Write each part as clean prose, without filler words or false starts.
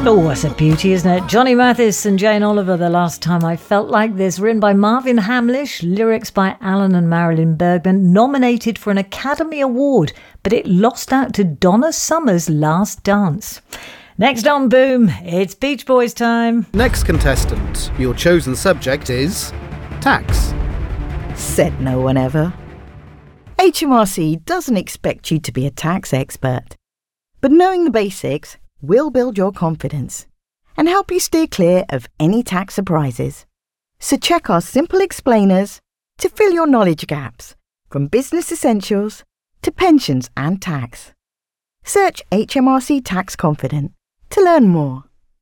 Oh, that's a beauty, isn't it? Johnny Mathis and Jane Oliver, The Last Time I Felt Like This, written by Marvin Hamlish, lyrics by Alan and Marilyn Bergman, nominated for an Academy Award, but it lost out to Donna Summer's Last Dance. Next on Boom, it's Beach Boys time. Next contestant, your chosen subject is tax. Said no one ever. HMRC doesn't expect you to be a tax expert, but knowing the basics will build your confidence and help you steer clear of any tax surprises. So check our simple explainers to fill your knowledge gaps, from business essentials to pensions and tax. Search HMRC Tax Confident to learn more.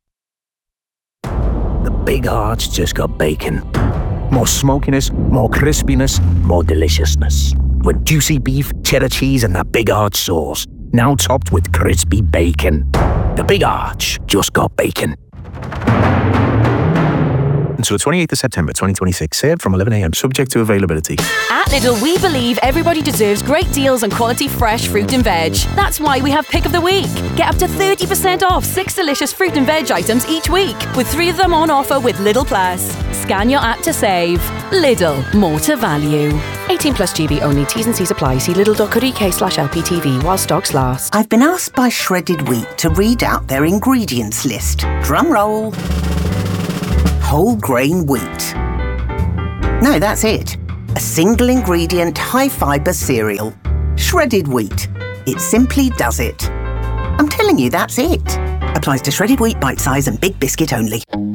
The Big Arch just got bacon. More smokiness, more crispiness, more deliciousness. With juicy beef, cheddar cheese and that Big Arch sauce. Now topped with crispy bacon. The Big Arch just got bacon. Until the 28th of September 2026, served from 11 a.m, subject to availability. At Lidl, we believe everybody deserves great deals on quality fresh fruit and veg. That's why we have Pick of the Week. Get up to 30% off 6 delicious fruit and veg items each week, with 3 of them on offer with Lidl Plus. Scan your app to save. Lidl, more to value. 18 plus GB only. T's and C's apply. See lidl.co.uk/LPTV while stocks last. I've been asked by Shredded Wheat to read out their ingredients list. Drum roll. Whole grain wheat. No, that's it. A single ingredient, high fibre cereal. Shredded wheat. It simply does it. I'm telling you, that's it. Applies to shredded wheat, bite size and big biscuit only.